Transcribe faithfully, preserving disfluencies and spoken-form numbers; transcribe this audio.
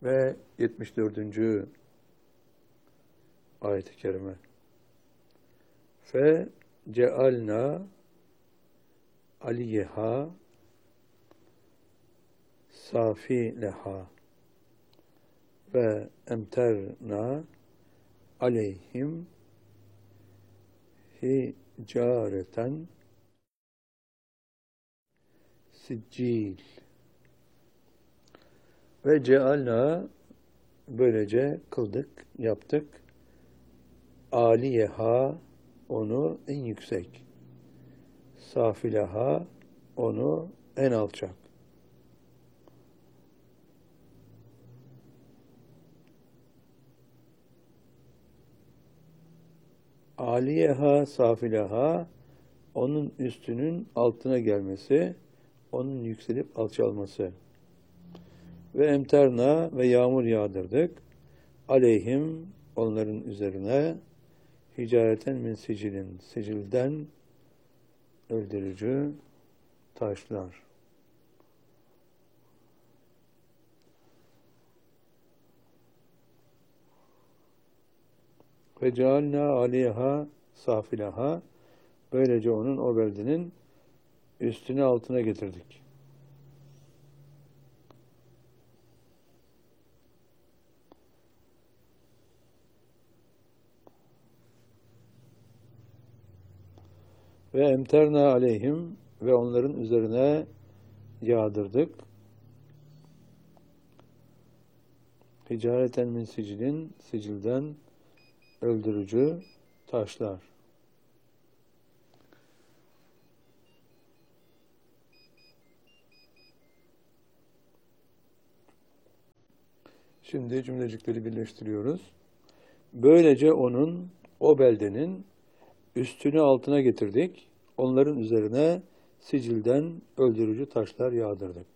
Ve yetmiş dördüncü ayet-i kerime. Fe cealna aliyeha safileha ve emterna aleyhim hicareten siccil. Ve cealna, böylece kıldık, yaptık. Aliyeha, onu en yüksek. Safileha, onu en alçak. Aliyeha, safileha, onun üstünün altına gelmesi, onun yükselip alçalması. Ve emterna, ve yağmur yağdırdık. Aleyhim, onların üzerine, hicareten min sicilin, sicilden öldürücü taşlar. Ve cealna aleyha safilaha, böylece onun, o beldenin üstüne altına getirdik. Ve emterna aleyhim, ve onların üzerine yağdırdık. Hicareten min sicilin, sicilden öldürücü taşlar. Şimdi cümlecikleri birleştiriyoruz. Böylece onun, o beldenin üstünü altına getirdik. Onların üzerine sicilden öldürücü taşlar yağdırdık.